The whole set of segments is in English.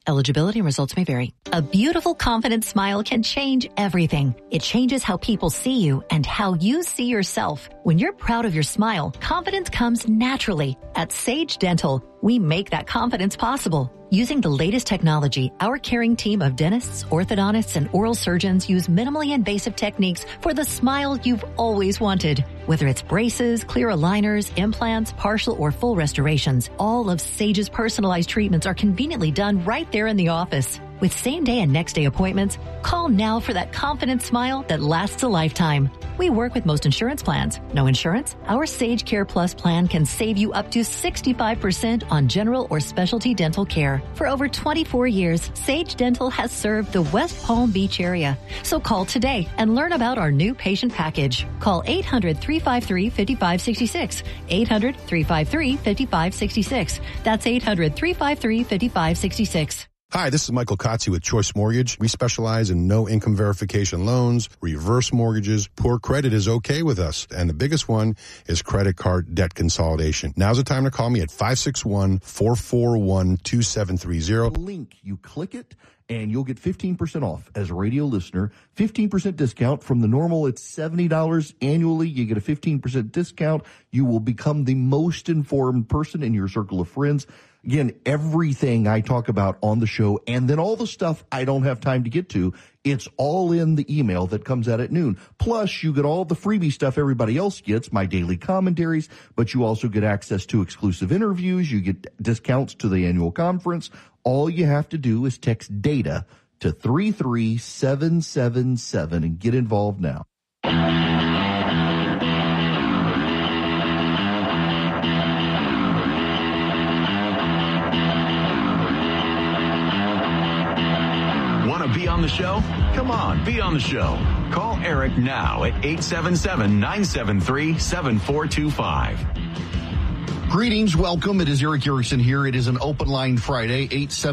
Eligibility and results may vary. A beautiful, confident smile can change everything. It changes how people see you and how you see yourself. When you're proud of your smile, confidence comes naturally. At Sage Dental, we make that confidence possible. Using the latest technology, our caring team of dentists, orthodontists, and oral surgeons use minimally invasive techniques for the smile you've always wanted. Whether it's braces, clear aligners, implants, partial or full restorations, all of Sage's personalized treatments are conveniently done right there in the office. With same-day and next-day appointments, call now for that confident smile that lasts a lifetime. We work with most insurance plans. No insurance? Our Sage Care Plus plan can save you up to 65% on general or specialty dental care. For over 24 years, Sage Dental has served the West Palm Beach area. So call today and learn about our new patient package. Call 800-353-5566. 800-353-5566. That's 800-353-5566. Hi, this is Michael Kotze with Choice Mortgage. We specialize in no-income verification loans, reverse mortgages. Poor credit is okay with us. And the biggest one is credit card debt consolidation. Now's the time to call me at 561-441-2730. Link, you click it, and you'll get 15% off as a radio listener. 15% discount from the normal. It's $70 annually. You get a 15% discount. You will become the most informed person in your circle of friends. Again, everything I talk about on the show, and then all the stuff I don't have time to get to, it's all in the email that comes out at noon. Plus, you get all the freebie stuff everybody else gets, my daily commentaries, but you also get access to exclusive interviews. You get discounts to the annual conference. All you have to do is text DATA to 33777 and get involved now. Be on the show? Come on, be on the show. Call Eric now at 877-973-7425. Greetings, welcome. It is Eric Erickson here. It is an open line Friday,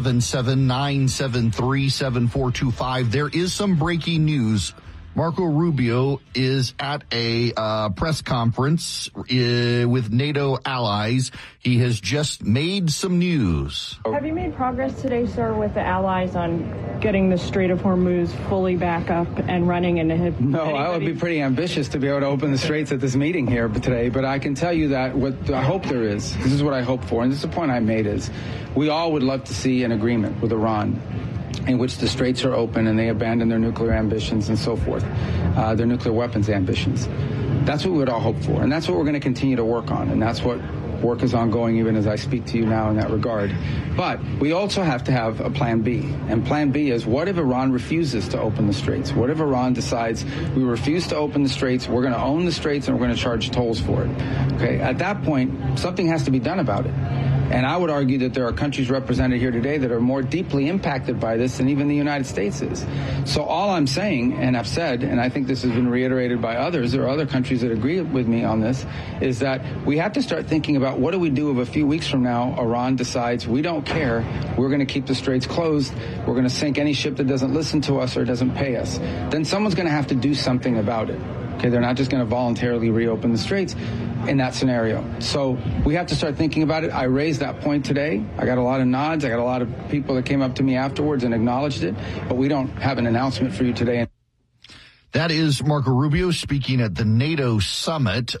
877-973-7425. There is some breaking news. Marco Rubio is at a press conference with NATO allies. He has just made some news. Have you made progress today, sir, with the allies on getting the Strait of Hormuz fully back up and running? No, I would be pretty ambitious to be able to open the straits at this meeting here today, but I can tell you that what I hope there is, this is what I hope for, and this is the point I made, is we all would love to see an agreement with Iran in which the straits are open and they abandon their nuclear ambitions and so forth, their nuclear weapons ambitions. That's what we would all hope for, and that's what we're going to continue to work on, and that's what work is ongoing even as I speak to you now in that regard. But we also have to have a plan B, and plan B is, what if Iran refuses to open the straits? What if Iran decides we refuse to open the straits, we're going to own the straits, and we're going to charge tolls for it? Okay, at that point, something has to be done about it. And I would argue that there are countries represented here today that are more deeply impacted by this than even the United States is. So all I'm saying, and I've said, and I think this has been reiterated by others, there are other countries that agree with me on this, is that we have to start thinking about what do we do if a few weeks from now Iran decides we don't care, we're going to keep the straits closed, we're going to sink any ship that doesn't listen to us or doesn't pay us. Then someone's going to have to do something about it. Okay, they're not just going to voluntarily reopen the straits in that scenario. So we have to start thinking about it. I raised that point today. I got a lot of nods. I got a lot of people that came up to me afterwards and acknowledged it, but we don't have an announcement for you today. That is Marco Rubio speaking at the NATO summit,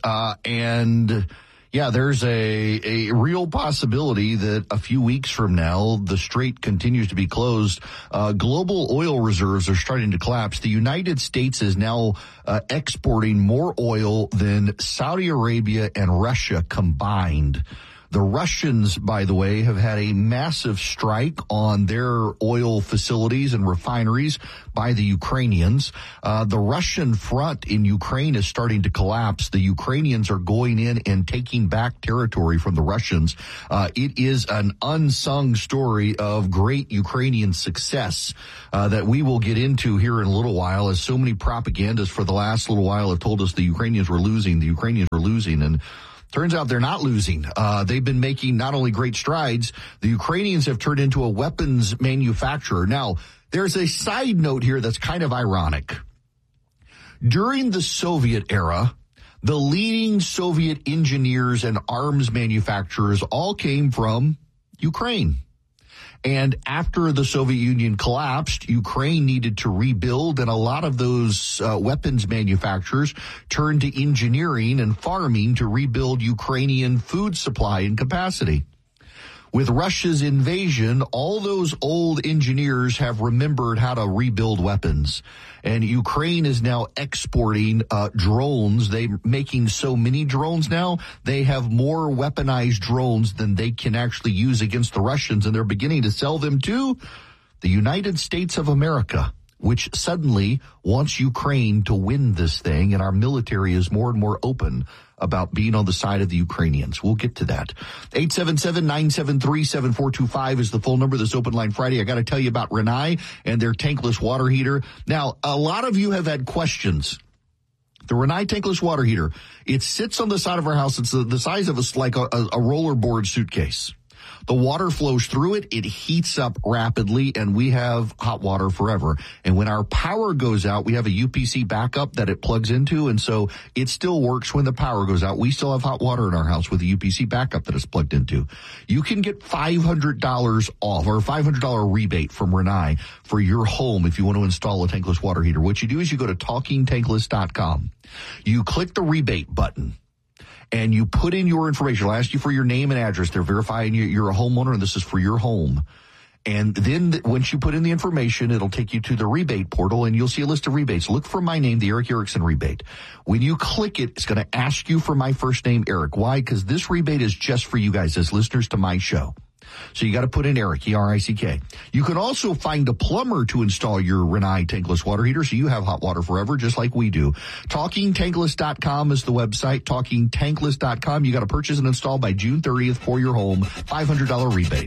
and yeah, there's a real possibility that a few weeks from now, the strait continues to be closed. Global oil reserves are starting to collapse. The United States is now exporting more oil than Saudi Arabia and Russia combined. The Russians, by the way, have had a massive strike on their oil facilities and refineries by the Ukrainians. The Russian front in Ukraine is starting to collapse. The Ukrainians are going in and taking back territory from the Russians. It is an unsung story of great Ukrainian success that we will get into here in a little while, as so many propagandists for the last little while have told us the Ukrainians were losing, and turns out they're not losing. They've been making not only great strides, the Ukrainians have turned into a weapons manufacturer. Now, there's a side note here that's kind of ironic. During the Soviet era, the leading Soviet engineers and arms manufacturers all came from Ukraine. And after the Soviet Union collapsed, Ukraine needed to rebuild, and a lot of those weapons manufacturers turned to engineering and farming to rebuild Ukrainian food supply and capacity. With Russia's invasion, all those old engineers have remembered how to rebuild weapons. And Ukraine is now exporting drones. They're making so many drones now, they have more weaponized drones than they can actually use against the Russians. And they're beginning to sell them to the United States of America, which suddenly wants Ukraine to win this thing. And our military is more and more open about being on the side of the Ukrainians. We'll get to that. 877-973-7425 is the phone number this Open Line Friday. I got to tell you about Rinnai and their tankless water heater. Now, a lot of you have had questions. The Rinnai tankless water heater, it sits on the side of our house. It's the size of like a rollerboard suitcase. The water flows through it. It heats up rapidly, and we have hot water forever. And when our power goes out, we have a UPC backup that it plugs into, and so it still works when the power goes out. We still have hot water in our house with a UPC backup that it's plugged into. You can get $500 off or a $500 rebate from Rinnai for your home if you want to install a tankless water heater. What you do is you go to TalkingTankless.com. You click the rebate button, and you put in your information. It'll ask you for your name and address. They're verifying you're a homeowner and this is for your home. And then once you put in the information, it'll take you to the rebate portal and you'll see a list of rebates. Look for my name, the Eric Erickson rebate. When you click it, it's going to ask you for my first name, Eric. Why? Because this rebate is just for you guys as listeners to my show. So you got to put in Eric, E-R-I-C-K. You can also find a plumber to install your Rinnai tankless water heater so you have hot water forever just like we do. TalkingTankless.com is the website, TalkingTankless.com. You got to purchase and install by June 30th for your home. $500 rebate.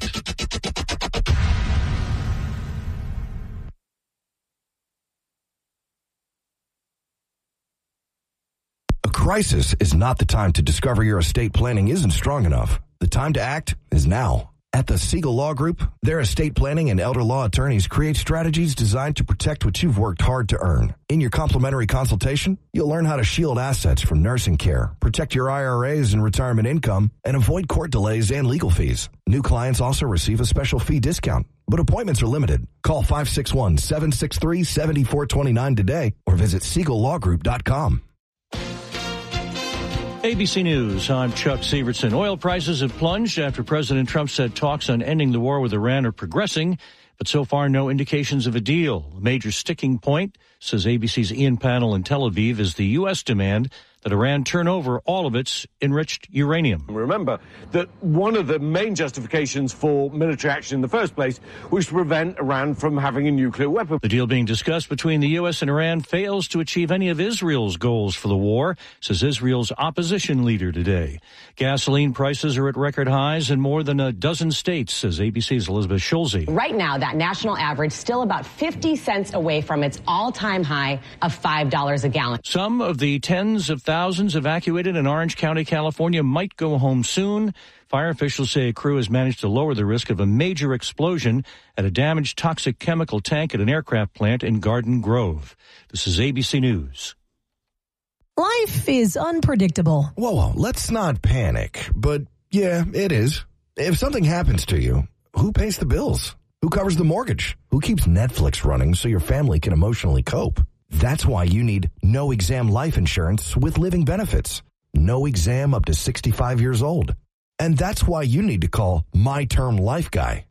A crisis is not the time to discover your estate planning isn't strong enough. The time to act is now. At the Siegel Law Group, their estate planning and elder law attorneys create strategies designed to protect what you've worked hard to earn. In your complimentary consultation, you'll learn how to shield assets from nursing care, protect your IRAs and retirement income, and avoid court delays and legal fees. New clients also receive a special fee discount, but appointments are limited. Call 561-763-7429 today or visit SiegelLawGroup.com. ABC News, I'm Chuck Sievertson. Oil prices have plunged after President Trump said talks on ending the war with Iran are progressing, but so far no indications of a deal. A major sticking point, says ABC's Ian Pannell in Tel Aviv, is the U.S. demand that Iran turn over all of its enriched uranium. Remember that one of the main justifications for military action in the first place was to prevent Iran from having a nuclear weapon. The deal being discussed between the U.S. and Iran fails to achieve any of Israel's goals for the war, says Israel's opposition leader today. Gasoline prices are at record highs in more than a dozen states, says ABC's Elizabeth Schulze. Right now, that national average still about 50 cents away from its all-time high of $5 a gallon. Some of the tens of thousands evacuated in Orange County, California might go home soon. Fire officials say a crew has managed to lower the risk of a major explosion at a damaged toxic chemical tank at an aircraft plant in Garden Grove. This is ABC News. Life is unpredictable. Whoa, let's not panic. But yeah, it is. If something happens to you, who pays the bills? Who covers the mortgage? Who keeps Netflix running so your family can emotionally cope? That's why you need No Exam life insurance with living benefits. No exam up to 65 years old. And that's why you need to call My Term Life Guy,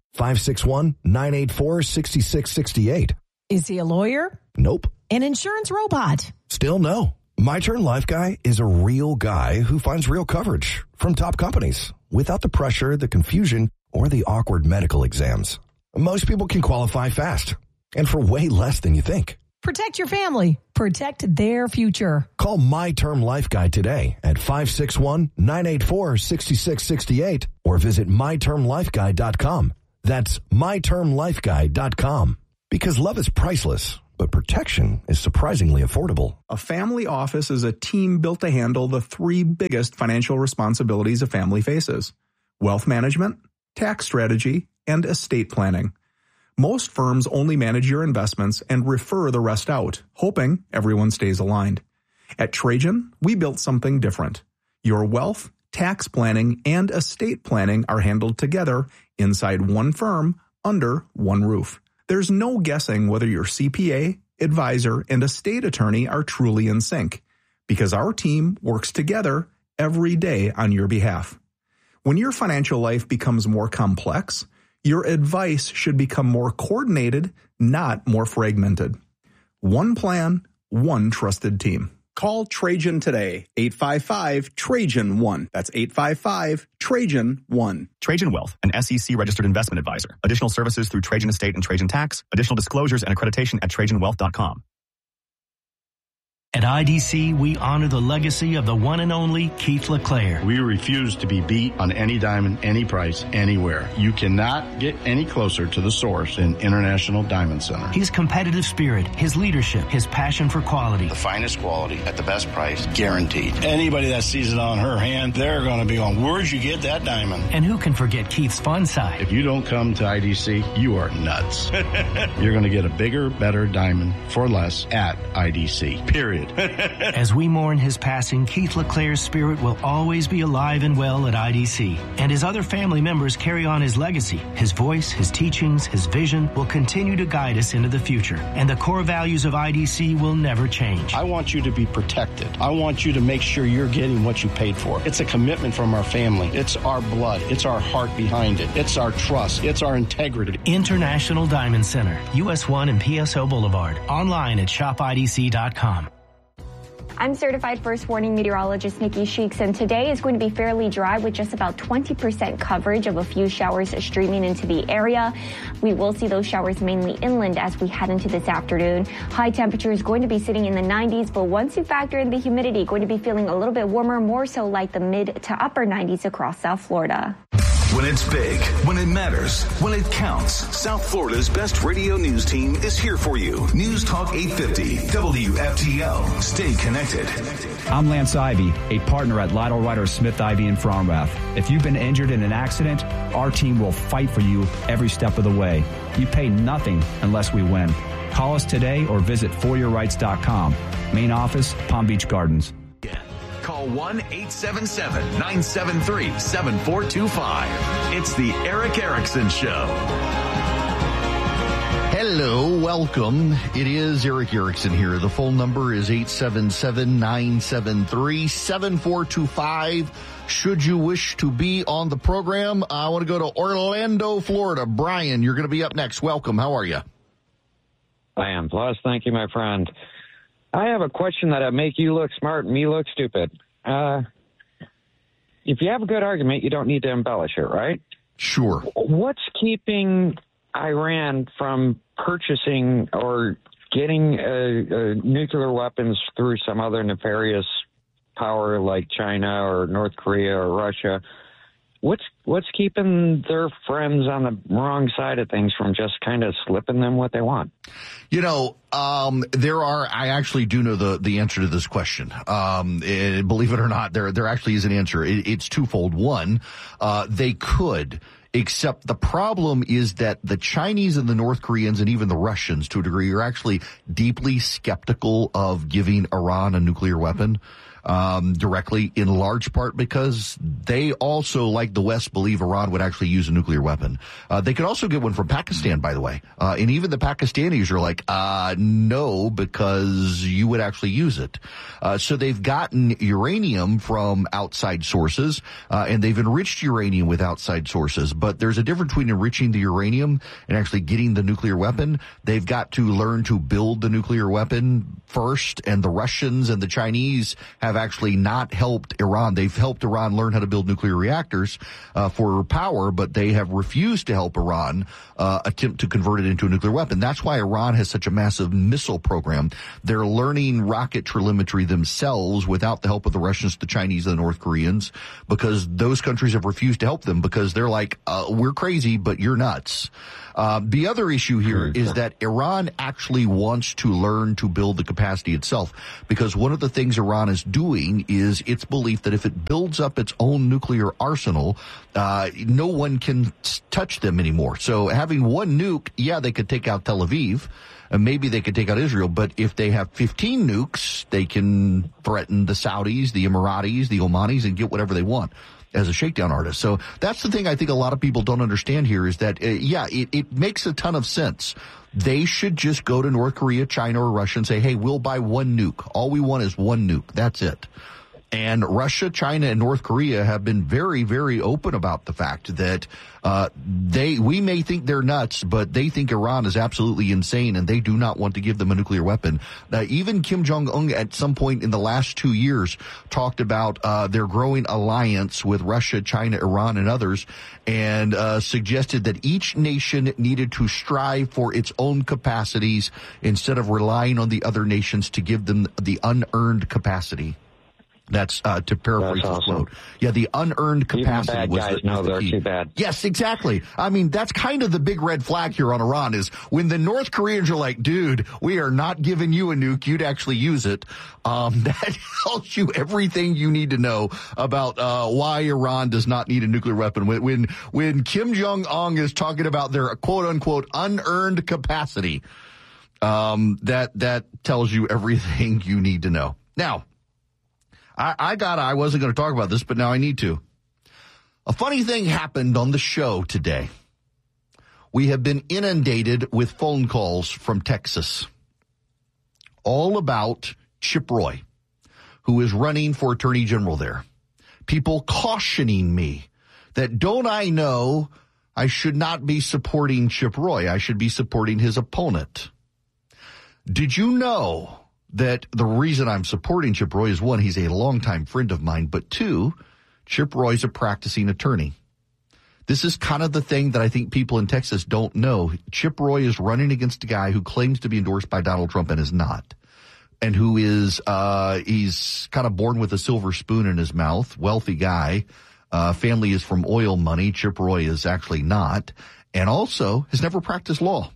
561-984-6668. Is he a lawyer? Nope. An insurance robot? Still no. My Term Life Guy is a real guy who finds real coverage from top companies without the pressure, the confusion, or the awkward medical exams. Most people can qualify fast and for way less than you think. Protect your family. Protect their future. Call My Term Life Guy today at 561-984-6668 or visit mytermlifeguy.com. That's mytermlifeguy.com. Because love is priceless, but protection is surprisingly affordable. A family office is a team built to handle the three biggest financial responsibilities a family faces: wealth management, tax strategy, and estate planning. Most firms only manage your investments and refer the rest out, hoping everyone stays aligned. At Trajan, we built something different. Your wealth, tax planning, and estate planning are handled together inside one firm under one roof. There's no guessing whether your CPA, advisor, and estate attorney are truly in sync, because our team works together every day on your behalf. When your financial life becomes more complex, your advice should become more coordinated, not more fragmented. One plan, one trusted team. Call Trajan today, 855-TRAJAN-1. That's 855-TRAJAN-1. Trajan Wealth, an SEC-registered investment advisor. Additional services through Trajan Estate and Trajan Tax. Additional disclosures and accreditation at TrajanWealth.com. At IDC, we honor the legacy of the one and only Keith LeClaire. We refuse to be beat on any diamond, any price, anywhere. You cannot get any closer to the source than International Diamond Center. His competitive spirit, his leadership, his passion for quality. The finest quality at the best price, guaranteed. Anybody that sees it on her hand, they're going to be going, where'd you get that diamond? And who can forget Keith's fun side? If you don't come to IDC, you are nuts. You're going to get a bigger, better diamond for less at IDC, period. As we mourn his passing, Keith LeClaire's spirit will always be alive and well at IDC. And his other family members carry on his legacy. His voice, his teachings, his vision will continue to guide us into the future. And the core values of IDC will never change. I want you to be protected. I want you to make sure you're getting what you paid for. It's a commitment from our family. It's our blood. It's our heart behind it. It's our trust. It's our integrity. International Diamond Center, US 1 and PSO Boulevard. Online at shopidc.com. I'm certified first warning meteorologist Nikki Sheeks, and today is going to be fairly dry with just about 20% coverage of a few showers streaming into the area. We will see those showers mainly inland as we head into this afternoon. High temperature is going to be sitting in the 90s, but once you factor in the humidity, going to be feeling a little bit warmer, more so like the mid to upper 90s across South Florida. When it's big, when it matters, when it counts, South Florida's best radio news team is here for you. News Talk 850, WFTL. Stay connected. I'm Lance Ivy, a partner at Lytle Ryder Smith Ivy in Fromrath. If you've been injured in an accident, our team will fight for you every step of the way. You pay nothing unless we win. Call us today or visit foryourrights.com. Main office, Palm Beach Gardens. Call 1-877-973-7425. It's the Eric Erickson Show. Hello, welcome. It is Eric Erickson here. The phone number is 877-973-7425. Should you wish to be on the program, I want to go to Orlando, Florida. Brian, you're going to be up next. Welcome. How are you? I am. Plus, thank you, my friend. I have a question that'll make you look smart and me look stupid. If you have a good argument, you don't need to embellish it, right? Sure. What's keeping Iran from purchasing or getting nuclear weapons through some other nefarious power like China or North Korea or Russia? What's keeping their friends on the wrong side of things from just kind of slipping them what they want? You know, I actually do know the answer to this question. Believe it or not, there actually is an answer. It's twofold. One, they could, except the problem is that the Chinese and the North Koreans and even the Russians, to a degree, are actually deeply skeptical of giving Iran a nuclear weapon. Directly, in large part because they also, like the West, believe Iran would actually use a nuclear weapon. They could also get one from Pakistan, by the way. And even the Pakistanis are like, no, because you would actually use it. So they've gotten uranium from outside sources, and they've enriched uranium with outside sources. But there's a difference between enriching the uranium and actually getting the nuclear weapon. They've got to learn to build the nuclear weapon first, and the Russians and the Chinese have actually not helped Iran. They've helped Iran learn how to build nuclear reactors for power, but they have refused to help Iran attempt to convert it into a nuclear weapon. That's why Iran has such a massive missile program. They're learning rocket telemetry themselves without the help of the Russians, the Chinese, and the North Koreans, because those countries have refused to help them because they're like, we're crazy, but you're nuts. The other issue here is that Iran actually wants to learn to build the capacity itself, because one of the things Iran is doing is its belief that if it builds up its own nuclear arsenal, no one can touch them anymore. So having one nuke, yeah, they could take out Tel Aviv, and maybe they could take out Israel, but if they have 15 nukes, they can threaten the Saudis, the Emiratis, the Omanis, and get whatever they want. as a shakedown artist. So that's the thing I think a lot of people don't understand here is that, it makes a ton of sense. They should just go to North Korea, China, or Russia and say, hey, we'll buy one nuke. All we want is one nuke. That's it. And Russia, China, and North Korea have been very, very open about the fact that we may think they're nuts, but they think Iran is absolutely insane, and they do not want to give them a nuclear weapon. Even Kim Jong-un at some point in the last 2 years talked about their growing alliance with Russia, China, Iran, and others, and suggested that each nation needed to strive for its own capacities instead of relying on the other nations to give them the unearned capacity. That's to paraphrase the quote. Yeah, the unearned capacity. Even bad guys know they're too bad. Yes, exactly. I mean, that's kind of the big red flag here on Iran is when the North Koreans are like, dude, we are not giving you a nuke. You'd actually use it. That tells you everything you need to know about why Iran does not need a nuclear weapon. When Kim Jong-un is talking about their quote unquote unearned capacity, that tells you everything you need to know. Now, I wasn't going to talk about this, but now I need to. A funny thing happened on the show today. We have been inundated with phone calls from Texas, all about Chip Roy, who is running for Attorney General there. People cautioning me that don't I know I should not be supporting Chip Roy. I should be supporting his opponent. Did you know that the reason I'm supporting Chip Roy is, one, he's a longtime friend of mine, but two, Chip Roy's a practicing attorney. This is kind of the thing that I think people in Texas don't know. Chip Roy is running against a guy who claims to be endorsed by Donald Trump and is not, and who is, he's kind of born with a silver spoon in his mouth, wealthy guy, family is from oil money. Chip Roy is actually not, and also has never practiced law.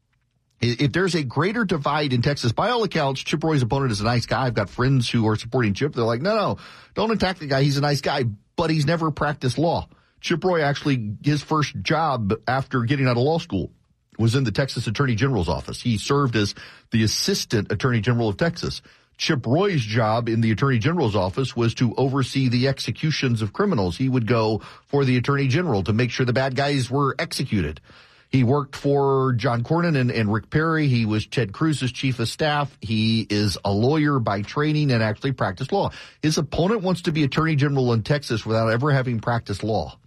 If there's a greater divide in Texas, by all accounts, Chip Roy's opponent is a nice guy. I've got friends who are supporting Chip. They're like, no, don't attack the guy. He's a nice guy, but he's never practiced law. Chip Roy actually, his first job after getting out of law school was in the Texas Attorney General's office. He served as the Assistant Attorney General of Texas. Chip Roy's job in the Attorney General's office was to oversee the executions of criminals. He would go for the Attorney General to make sure the bad guys were executed. He worked for John Cornyn and Rick Perry. He was Ted Cruz's chief of staff. He is a lawyer by training and actually practiced law. His opponent wants to be Attorney General in Texas without ever having practiced law.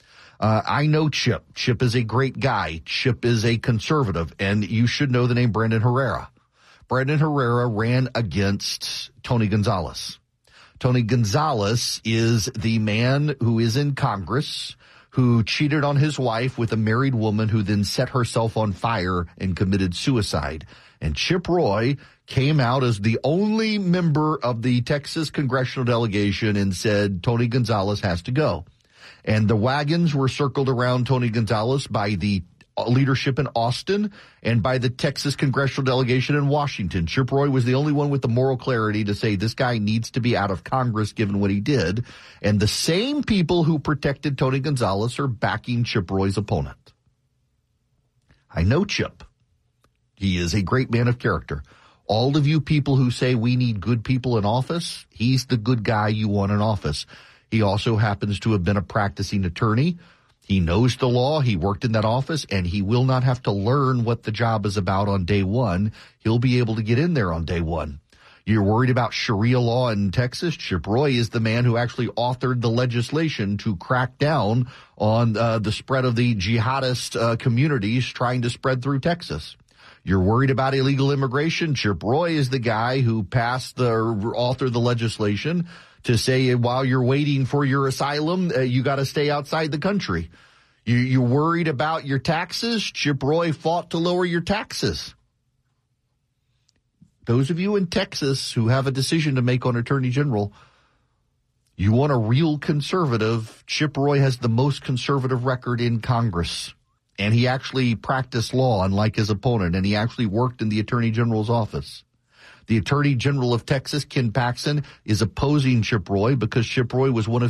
I know Chip. Chip is a great guy. Chip is a conservative, and you should know the name Brandon Herrera. Brandon Herrera ran against Tony Gonzalez. Tony Gonzalez is the man who is in Congress who cheated on his wife with a married woman who then set herself on fire and committed suicide. And Chip Roy came out as the only member of the Texas congressional delegation and said Tony Gonzalez has to go. And the wagons were circled around Tony Gonzalez by the leadership in Austin and by the Texas congressional delegation in Washington. Chip Roy was the only one with the moral clarity to say this guy needs to be out of Congress given what he did. And the same people who protected Tony Gonzalez are backing Chip Roy's opponent. I know Chip. He is a great man of character. All of you people who say we need good people in office, he's the good guy you want in office. He also happens to have been a practicing attorney. He knows the law. He worked in that office, and he will not have to learn what the job is about on day one. He'll be able to get in there on day one. You're worried about Sharia law in Texas? Chip Roy is the man who actually authored the legislation to crack down on the spread of the jihadist communities trying to spread through Texas. You're worried about illegal immigration? Chip Roy is the guy who authored the legislation to say while you're waiting for your asylum, you got to stay outside the country. You're worried about your taxes? Chip Roy fought to lower your taxes. Those of you in Texas who have a decision to make on Attorney General, you want a real conservative. Chip Roy has the most conservative record in Congress. And he actually practiced law, unlike his opponent, and he actually worked in the Attorney General's office. The Attorney General of Texas, Ken Paxton, is opposing Chip Roy because Chip Roy was one of